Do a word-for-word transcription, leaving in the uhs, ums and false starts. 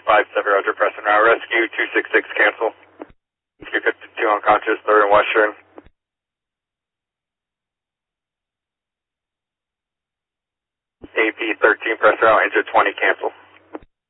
five seven Roger, pressing route. Rescue two six six, cancel. Rescue fifty-two unconscious, third and Western. A P thirteen, press route, engine twenty, cancel.